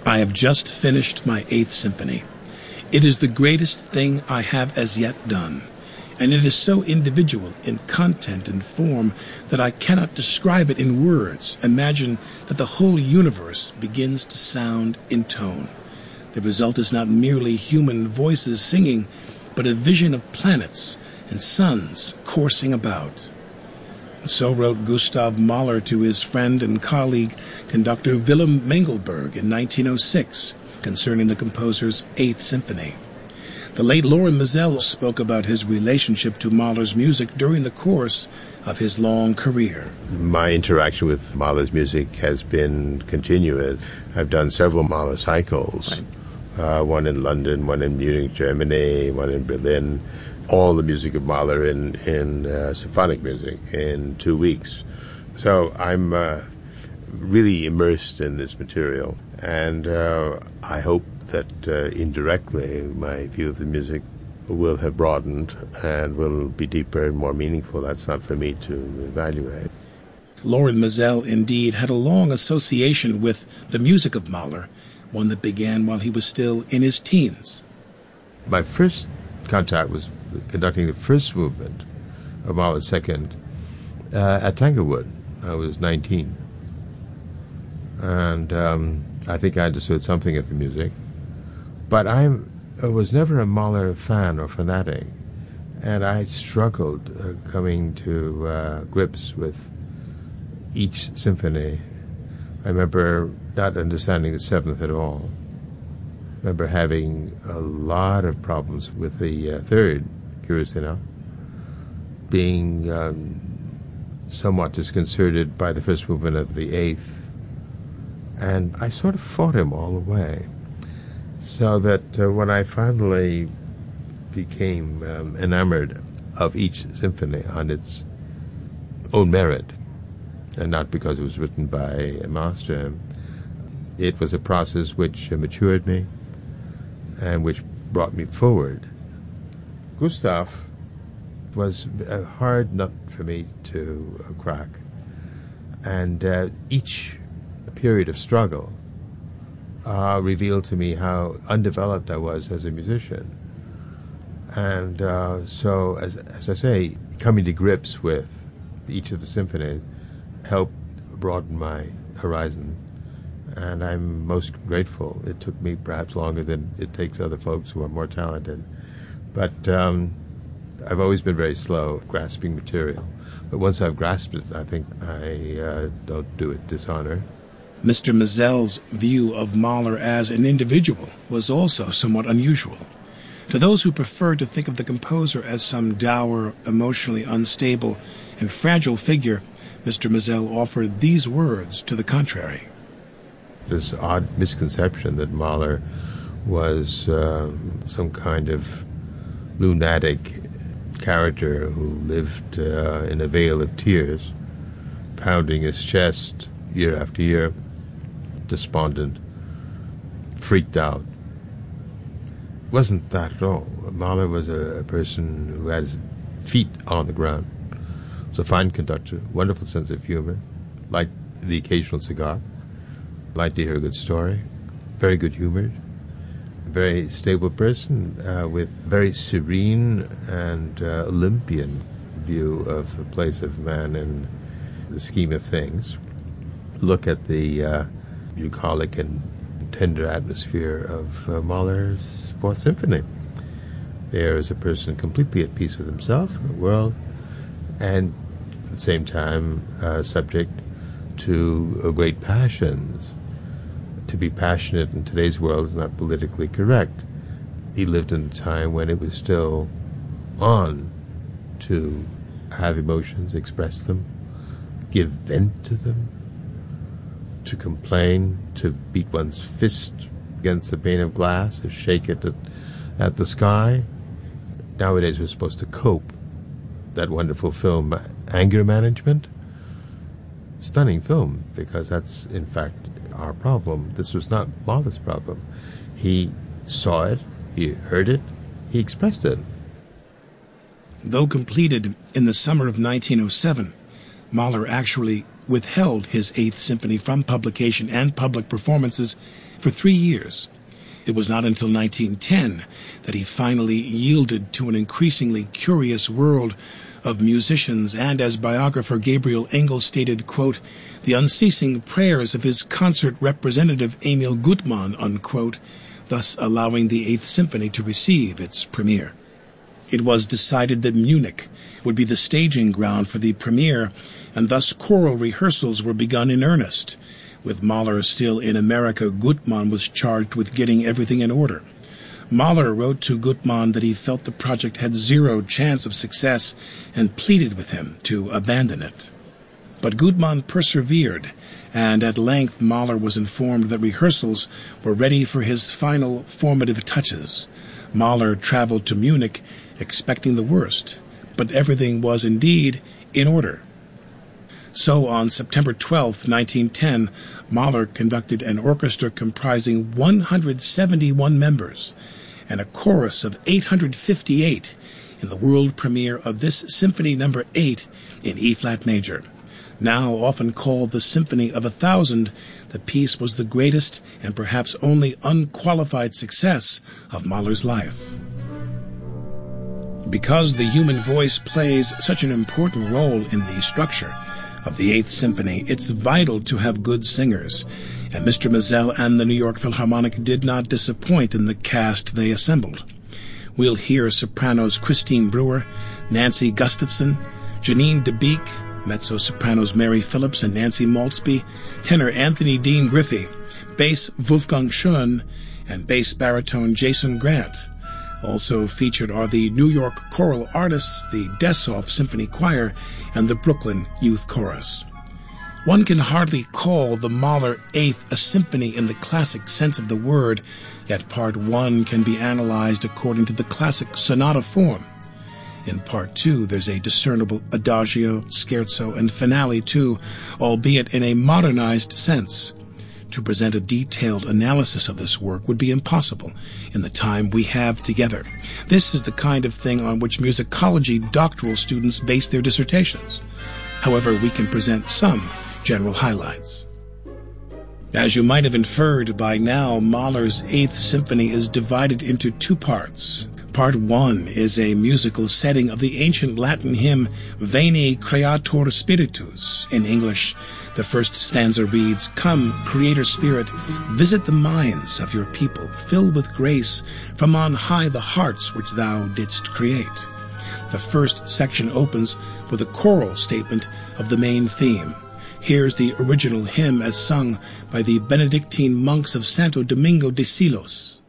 I have just finished my 8th symphony. It is the greatest thing I have as yet done, and it is so individual in content and form that I cannot describe it in words. Imagine that the whole universe begins to sound in tone. The result is not merely human voices singing, but a vision of planets and suns coursing about. So wrote Gustav Mahler to his friend and colleague, conductor Willem Mengelberg, in 1906, concerning the composer's 8th symphony. The late Lorin Maazel spoke about his relationship to Mahler's music during the course of his long career. My interaction with Mahler's music has been continuous. I've done several Mahler cycles, one in London, one in Munich, Germany, one in Berlin. All the music of Mahler in symphonic music in 2 weeks. So I'm really immersed in this material, and I hope that indirectly my view of the music will have broadened and will be deeper and more meaningful. That's not for me to evaluate. Lorin Maazel indeed had a long association with the music of Mahler, one that began while he was still in his teens. My first contact was conducting the first movement of Mahler's second at Tanglewood. I was 19. And I think I understood something of the music. But I was never a Mahler fan or fanatic. And I struggled coming to grips with each symphony. I remember not understanding the seventh at all. I remember having a lot of problems with the third, curiously enough, being somewhat disconcerted by the first movement of the eighth. And I sort of fought him all the way. So that when I finally became enamored of each symphony on its own merit, and not because it was written by a master, it was a process which matured me and which brought me forward. Gustav was a hard nut for me to crack, and each period of struggle revealed to me how undeveloped I was as a musician. And so, as I say, coming to grips with each of the symphonies helped broaden my horizon, and I'm most grateful. It took me perhaps longer than it takes other folks who are more talented, but I've always been very slow at grasping material. But once I've grasped it, I think I don't do it dishonor. Mr. Maazel's view of Mahler as an individual was also somewhat unusual. To those who prefer to think of the composer as some dour, emotionally unstable, and fragile figure, Mr. Maazel offered these words to the contrary. This odd misconception that Mahler was some kind of lunatic character who lived in a vale of tears, pounding his chest year after year, despondent, freaked out. It wasn't that at all. Mahler was a person who had his feet on the ground. Was a fine conductor, wonderful sense of humor, liked the occasional cigar, liked to hear a good story, very good humored, very stable person with very serene and Olympian view of the place of man in the scheme of things. Look at the bucolic and tender atmosphere of Mahler's Fourth Symphony. There is a person completely at peace with himself and the world, and at the same time subject to great passions. To be passionate in today's world is not politically correct. He lived in a time when it was still on to have emotions, express them, give vent to them, to complain, to beat one's fist against a pane of glass, to shake it at the sky. Nowadays we're supposed to cope. That wonderful film, Anger Management, stunning film, because that's in fact our problem. This was not Mahler's problem. He saw it, he heard it, he expressed it. Though completed in the summer of 1907, Mahler actually withheld his Eighth Symphony from publication and public performances for 3 years. It was not until 1910 that he finally yielded to an increasingly curious world of musicians and, as biographer Gabriel Engel stated, quote, the unceasing prayers of his concert representative Emil Gutmann, unquote, thus allowing the Eighth Symphony to receive its premiere. It was decided that Munich would be the staging ground for the premiere, and thus choral rehearsals were begun in earnest. With Mahler still in America, Gutmann was charged with getting everything in order. Mahler wrote to Gutmann that he felt the project had zero chance of success and pleaded with him to abandon it. But Gutmann persevered, and at length Mahler was informed that rehearsals were ready for his final formative touches. Mahler traveled to Munich expecting the worst, but everything was indeed in order. So on September 12, 1910, Mahler conducted an orchestra comprising 171 members and a chorus of 858 in the world premiere of this Symphony No. 8 in E-flat major. Now often called the Symphony of 1000, the piece was the greatest and perhaps only unqualified success of Mahler's life. Because the human voice plays such an important role in the structure of the Eighth Symphony, it's vital to have good singers, and Mr. Mazel and the New York Philharmonic did not disappoint in the cast they assembled. We'll hear sopranos Christine Brewer, Nancy Gustafson, Janine DeBeek, mezzo-sopranos Mary Phillips and Nancy Maltzby, tenor Anthony Dean Griffey, bass Wolfgang Schoen, and bass baritone Jason Grant. Also featured are the New York choral artists, the Dessau Symphony Choir, and the Brooklyn Youth Chorus. One can hardly call the Mahler Eighth a symphony in the classic sense of the word, yet Part 1 can be analyzed according to the classic sonata form. In Part 2, there's a discernible adagio, scherzo, and finale too, albeit in a modernized sense. To present a detailed analysis of this work would be impossible in the time we have together. This is the kind of thing on which musicology doctoral students base their dissertations. However, we can present some general highlights. As you might have inferred by now, Mahler's Eighth Symphony is divided into 2 parts. Part 1 is a musical setting of the ancient Latin hymn Veni Creator Spiritus. In English, the first stanza reads, Come, Creator Spirit, visit the minds of your people, fill with grace from on high the hearts which thou didst create. The first section opens with a choral statement of the main theme. Here's the original hymn as sung by the Benedictine monks of Santo Domingo de Silos.